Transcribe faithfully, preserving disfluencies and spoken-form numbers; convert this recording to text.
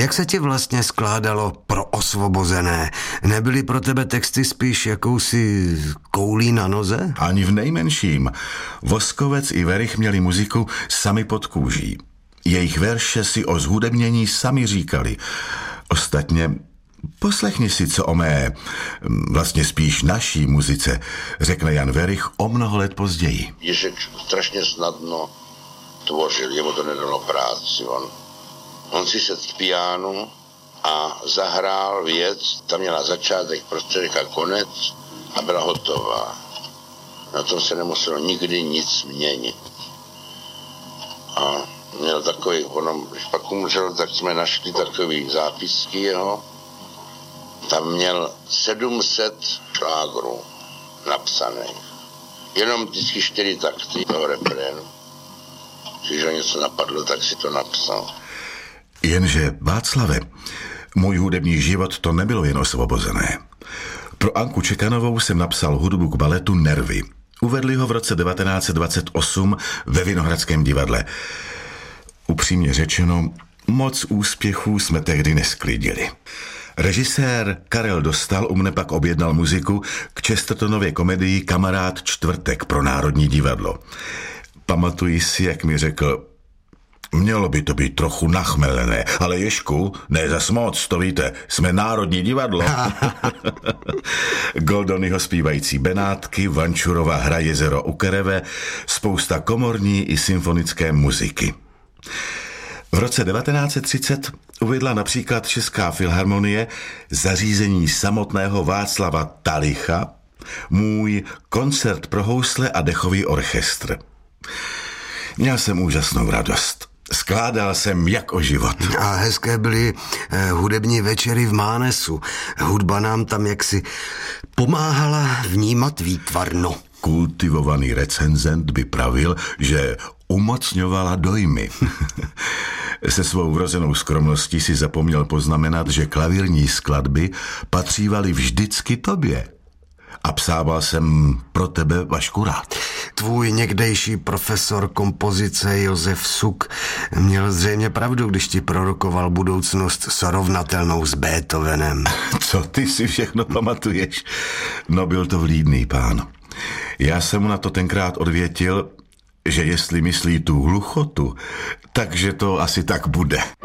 Jak se ti vlastně skládalo Pro osvobozené? Nebyly pro tebe texty spíš jakousi koulí na noze? Ani v nejmenším. Voskovec i Werich měli muziku sami pod kůží. Jejich verše si o zhudebnění sami říkali. Ostatně poslechni si, co o mé, vlastně spíš naší muzice, řekne Jan Werich o mnoho let později. Ježek strašně snadno tvořil, jemu to nedalo práci. On, on si sedl k pianu a zahrál věc, tam měla začátek, prostředek a konec a byla hotová. Na tom se nemuselo nikdy nic měnit. A měl takový, ono, když pak umřel, tak jsme našli takový zápisky jeho. Tam měl sedm set šlágrů napsaných. Jenom vždycky čtyři takty toho refrénu. Když ho něco napadlo, tak si to napsal. Jenže, Václave, můj hudební život to nebylo jen osvobozené. Pro Anku Čekanovou jsem napsal hudbu k baletu Nervy. Uvedli ho v roce devatenáct set dvacet osm ve Vinohradském divadle. Upřímně řečeno, moc úspěchů jsme tehdy nesklidili. Režisér Karel Dostal u mne pak objednal muziku k Chestertonově komedii Kamarád čtvrtek pro Národní divadlo. Pamatuji si, jak mi řekl: mělo by to být trochu nachmelené, ale Ježku, ne zas moc, to víte, jsme Národní divadlo. Goldonyho zpívající Benátky, Vančurova hra Jezero u Kereve, spousta komorní i symfonické muziky. V roce devatenáct set třicet uvedla například Česká filharmonie zařízení samotného Václava Talicha můj koncert pro housle a dechový orchestr. Měl jsem úžasnou radost. Skládal jsem jak o život. A hezké byly eh, hudební večery v Mánesu. Hudba nám tam jaksi pomáhala vnímat výtvarno. Kultivovaný recenzent by pravil, že umocňovala dojmy. Se svou vrozenou skromností si zapomněl poznamenat, že klavírní skladby patřívaly vždycky tobě. A psával jsem pro tebe, Vašku, rád. Tvůj někdejší profesor kompozice Josef Suk měl zřejmě pravdu, když ti prorokoval budoucnost srovnatelnou s Beethovenem. Co ty si všechno pamatuješ? No, byl to vlídný pán. Já jsem mu na to tenkrát odvětil, že jestli myslí tu hluchotu, takže to asi tak bude.